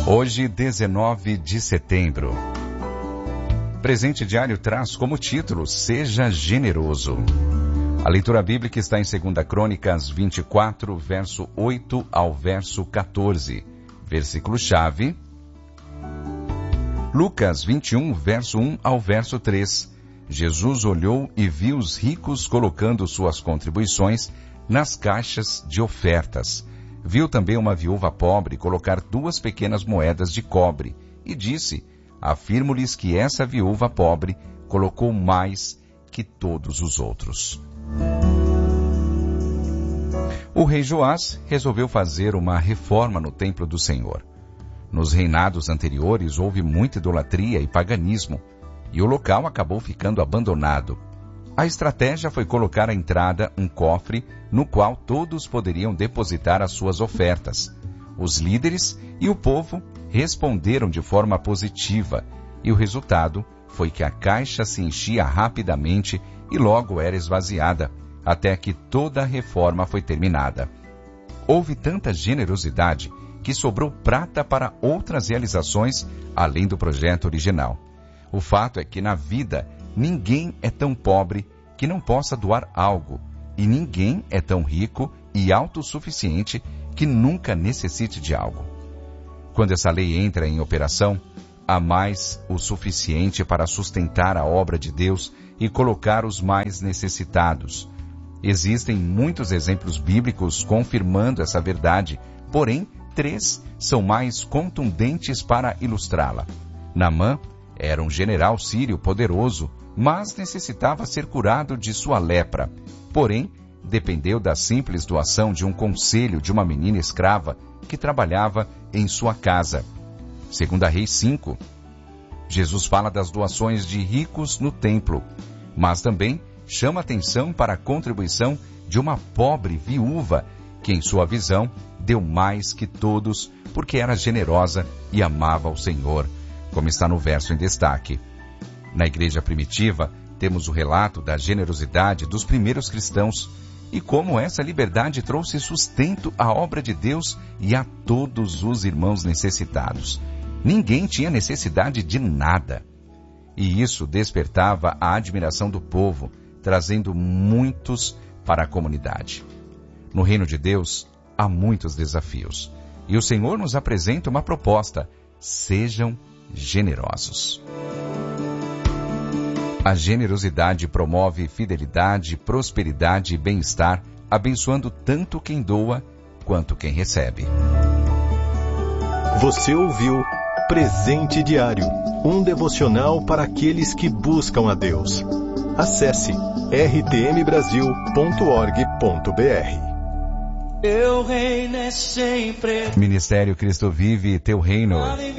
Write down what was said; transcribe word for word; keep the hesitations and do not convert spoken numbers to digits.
Hoje, dezenove de setembro. Presente Diário traz como título: Seja Generoso. A leitura bíblica está em segunda Crônicas vinte e quatro, verso oito ao verso quatorze. Versículo-chave: Lucas vinte e um, verso um ao verso três. Jesus olhou e viu os ricos colocando suas contribuições nas caixas de ofertas. Viu também uma viúva pobre colocar duas pequenas moedas de cobre e disse: afirmo-lhes que essa viúva pobre colocou mais que todos os outros. O rei Joás resolveu fazer uma reforma no templo do Senhor. Nos reinados anteriores houve muita idolatria e paganismo, e o local acabou ficando abandonado. A estratégia foi colocar à entrada um cofre no qual todos poderiam depositar as suas ofertas. Os líderes e o povo responderam de forma positiva, e o resultado foi que a caixa se enchia rapidamente e logo era esvaziada, até que toda a reforma foi terminada. Houve tanta generosidade que sobrou prata para outras realizações além do projeto original. O fato é que na vida ninguém é tão pobre que não possa doar algo, e ninguém é tão rico e autossuficiente que nunca necessite de algo. Quando essa lei entra em operação, há mais o suficiente para sustentar a obra de Deus e colocar os mais necessitados. Existem muitos exemplos bíblicos confirmando essa verdade, porém, três são mais contundentes para ilustrá-la. Naamã era um general sírio poderoso, mas necessitava ser curado de sua lepra. Porém, dependeu da simples doação de um conselho de uma menina escrava que trabalhava em sua casa. Segunda Reis cinco. Jesus fala das doações de ricos no templo, mas também chama atenção para a contribuição de uma pobre viúva, que em sua visão deu mais que todos, porque era generosa e amava o Senhor, como está no verso em destaque. Na igreja primitiva, temos o relato da generosidade dos primeiros cristãos e como essa liberdade trouxe sustento à obra de Deus e a todos os irmãos necessitados. Ninguém tinha necessidade de nada. E isso despertava a admiração do povo, trazendo muitos para a comunidade. No reino de Deus, há muitos desafios. E o Senhor nos apresenta uma proposta: sejam generosos. A generosidade promove fidelidade, prosperidade e bem-estar, abençoando tanto quem doa quanto quem recebe. Você ouviu Presente Diário, um devocional para aqueles que buscam a Deus. Acesse r t m brasil ponto org ponto b r. Teu reino é sempre. Ministério Cristo Vive, Teu Reino.